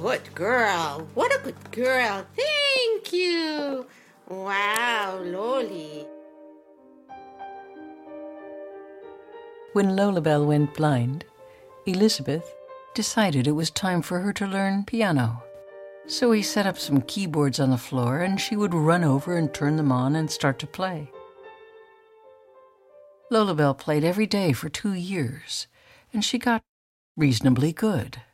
Good girl. What a good girl. Thank you. Wow, Loli. When Lolabelle went blind, Elizabeth decided it was time for her to learn piano. So he set up some keyboards on the floor, and she would run over and turn them on and start to play. Lolabelle played every day for 2 years, and she got reasonably good.